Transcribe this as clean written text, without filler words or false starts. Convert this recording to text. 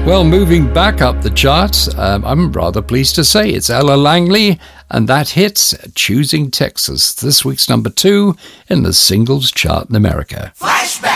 Well, moving back up the charts, I'm rather pleased to say it's Ella Langley, and that hits Choosing Texas, this week's number 2 in the singles chart in America. Flashback!